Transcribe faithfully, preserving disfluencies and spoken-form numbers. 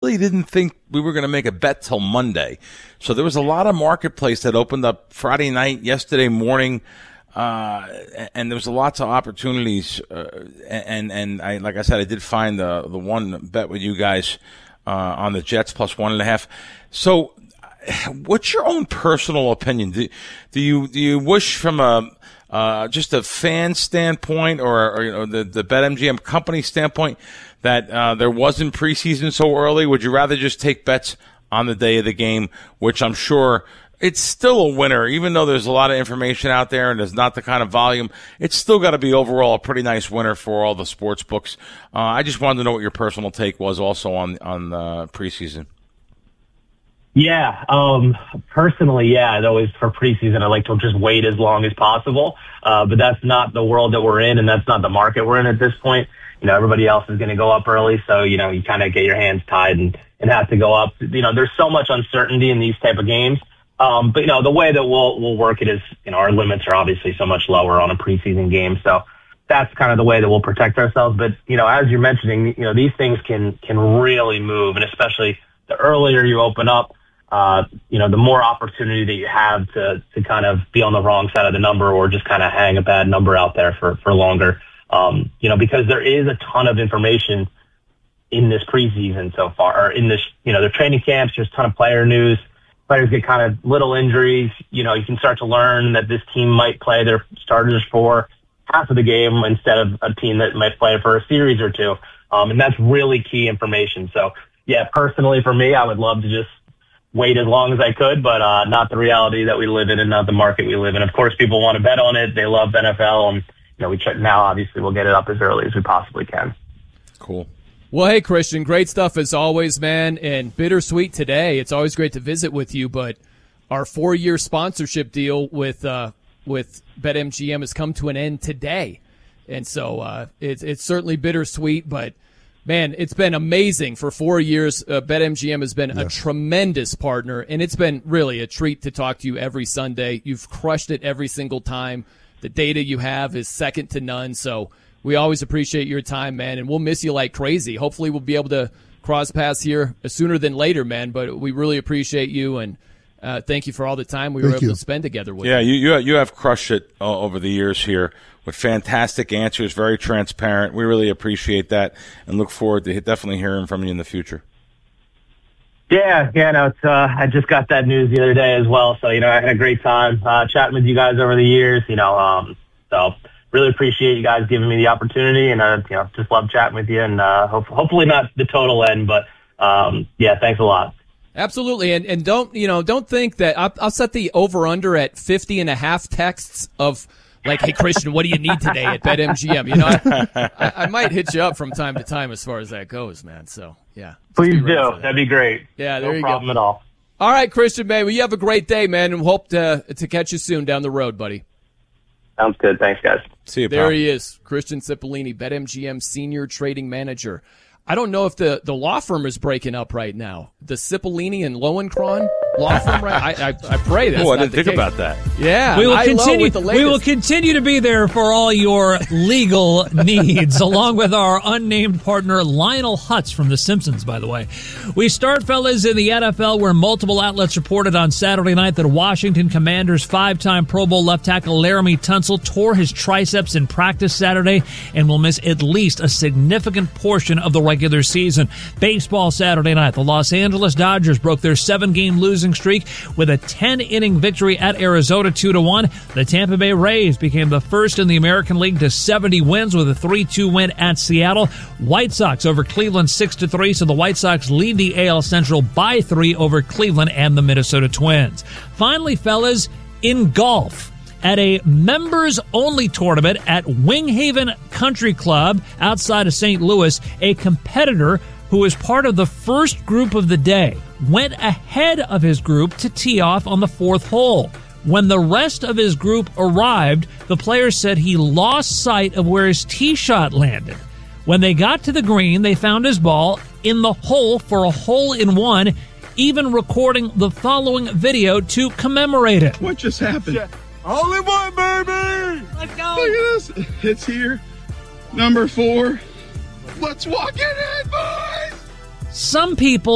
really didn't think we were going to make a bet till Monday. So there was a lot of marketplace that opened up Friday night, yesterday morning, uh, and there was lots of opportunities. Uh, and and I, like I said, I did find the the one bet with you guys uh, on the Jets plus one and a half. So, what's your own personal opinion? Do, do you do you wish from a uh, just a fan standpoint, or, or you know the the BetMGM company standpoint, that uh, there wasn't preseason so early? Would you rather just take bets on the day of the game, which I'm sure it's still a winner, even though there's a lot of information out there and there's not the kind of volume. It's still got to be overall a pretty nice winner for all the sports books. Uh, I just wanted to know what your personal take was also on on uh, preseason. Yeah, um, personally, yeah, I'd always, for preseason, I like to just wait as long as possible. Uh, but that's not the world that we're in, and that's not the market we're in at this point. You know, everybody else is going to go up early, so, you know, you kind of get your hands tied and, and have to go up. You know, there's so much uncertainty in these type of games. Um, but, you know, the way that we'll, we'll work it is, you know, our limits are obviously so much lower on a preseason game. So that's kind of the way that we'll protect ourselves. But, you know, as you're mentioning, you know, these things can, can really move, and especially the earlier you open up, Uh, you know, the more opportunity that you have to, to kind of be on the wrong side of the number or just kind of hang a bad number out there for, for longer. Um, you know, because there is a ton of information in this preseason so far, or in this, you know, the training camps, there's a ton of player news. Players get kind of little injuries. You know, you can start to learn that this team might play their starters for half of the game instead of a team that might play for a series or two. Um, and that's really key information. So, yeah, personally for me, I would love to just wait as long as I could, but uh, not the reality that we live in and not the market we live in. Of course, people want to bet on it. They love N F L, and you know, we try, now obviously we'll get it up as early as we possibly can. Cool. Well, hey, Christian, great stuff as always, man, and bittersweet today. It's always great to visit with you, but our four-year sponsorship deal with uh, with BetMGM has come to an end today, and so uh, it's it's certainly bittersweet, but man, it's been amazing for four years. Uh, BetMGM has been yes. a tremendous partner, and it's been really a treat to talk to you every Sunday. You've crushed it every single time. The data you have is second to none, so we always appreciate your time, man, and we'll miss you like crazy. Hopefully we'll be able to cross paths here sooner than later, man, but we really appreciate you, and uh, thank you for all the time we thank were able you. to spend together with yeah, you. Yeah, you, you have crushed it uh, over the years here with fantastic answers, very transparent. We really appreciate that and look forward to definitely hearing from you in the future. Yeah, yeah, no, it's, uh, I just got that news the other day as well. So, you know, I had a great time uh, chatting with you guys over the years, you know, um, so really appreciate you guys giving me the opportunity, and, uh, you know, just love chatting with you, and uh, hope, hopefully not the total end, but, um, yeah, thanks a lot. Absolutely, and and don't, you know, don't think that, I'll, I'll set the over-under at fifty and a half texts of, like, hey, Christian, what do you need today at BetMGM? You know, I, I, I might hit you up from time to time as far as that goes, man. So, yeah. Please do. That. That'd be great. Yeah, there no you go. No problem at all. All right, Christian, man. Well, you have a great day, man, and hope to, to catch you soon down the road, buddy. Sounds good. Thanks, guys. See you, There pal. he is, Christian Cipollini, BetMGM Senior Trading Manager. I don't know if the, the law firm is breaking up right now. The Cipollini and Lowenkron law firm, right? I, I, I pray that's Oh, I not didn't the think case. about that. Yeah, we will I continue. with the We will continue to be there for all your legal needs, along with our unnamed partner Lionel Hutz from The Simpsons. By the way, we start, fellas, in the N F L, where multiple outlets reported on Saturday night that Washington Commanders five-time Pro Bowl left tackle Laramie Tunsil tore his triceps in practice Saturday and will miss at least a significant portion of the regular season. Baseball Saturday night, the Los Angeles Dodgers broke their seven-game losing streak with a ten-inning victory at Arizona two to one. The Tampa Bay Rays became the first in the American League to seventy wins with a three two win at Seattle. White Sox over Cleveland six to three, so the White Sox lead the A L Central by three over Cleveland and the Minnesota Twins. Finally, fellas, in golf, at a members-only tournament at Winghaven Country Club outside of Saint Louis, a competitor who was part of the first group of the day went ahead of his group to tee off on the fourth hole. When the rest of his group arrived, the player said he lost sight of where his tee shot landed. When they got to the green, they found his ball in the hole for a hole-in-one, even recording the following video to commemorate it. What just happened? Yeah. Only one, baby! Let's go! Look at this. It's here. Number four. Let's walk it in, boys! Some people